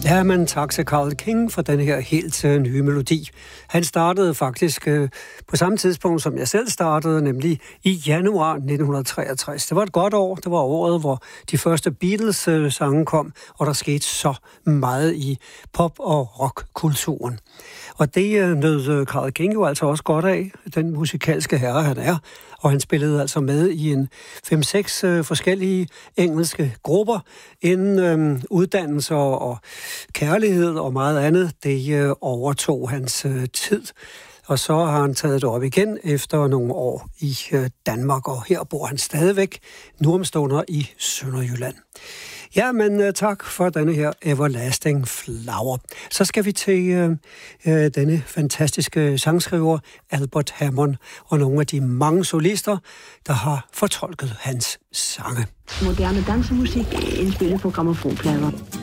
Ja, men tak til Carl King for den her helt nye melodi. Han startede faktisk på samme tidspunkt, som jeg selv startede, nemlig i januar 1963. Det var et godt år. Det var året, hvor de første Beatles-sange kom, og der skete så meget i pop- og rockkulturen. Og det nød Carl King jo altså også godt af, den musikalske herre han er. Og han spillede altså med i en 5-6 forskellige engelske grupper, inden uddannelse og kærlighed og meget andet, det overtog hans tid. Og så har han taget det op igen efter nogle år i Danmark, og her bor han stadigvæk, nu om stunder i Sønderjylland. Ja, men tak for denne her Everlasting Flower. Så skal vi til denne fantastiske sangskriver Albert Hammond og nogle af de mange solister, der har fortolket hans sange. Moderne dansemusik indspillet på grammofonplader.